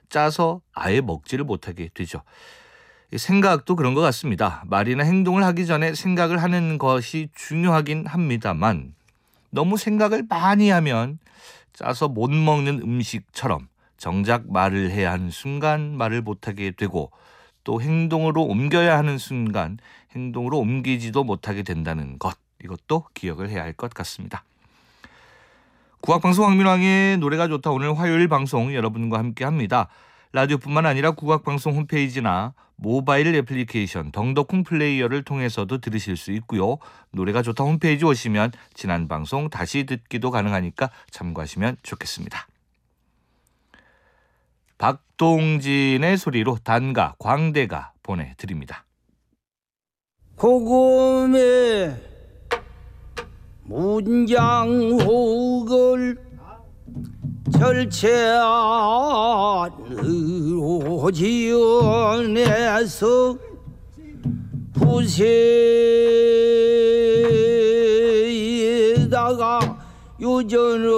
짜서 아예 먹지를 못하게 되죠. 생각도 그런 것 같습니다. 말이나 행동을 하기 전에 생각을 하는 것이 중요하긴 합니다만 너무 생각을 많이 하면 짜서 못 먹는 음식처럼 정작 말을 해야 하는 순간 말을 못하게 되고 또 행동으로 옮겨야 하는 순간 행동으로 옮기지도 못하게 된다는 것, 이것도 기억을 해야 할 것 같습니다. 국악방송 황민왕의 노래가 좋다. 오늘 화요일 방송 여러분과 함께합니다. 라디오뿐만 아니라 국악방송 홈페이지나 모바일 애플리케이션 덩덕콩 플레이어를 통해서도 들으실 수 있고요. 노래가 좋다 홈페이지 오시면 지난 방송 다시 듣기도 가능하니까 참고하시면 좋겠습니다. 박동진의 소리로 단가 광대가 보내드립니다. 고금의 문장혹을 절체안으로 지어내서 후세에다가 유전을